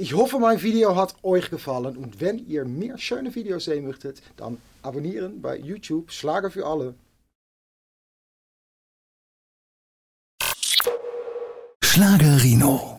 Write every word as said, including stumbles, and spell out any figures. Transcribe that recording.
Ich hoffe, mein Video hat euch gefallen und wenn ihr mehr schöne Videos sehen möchtet, dann abonnieren bei YouTube Schlager für alle. Schlagerino.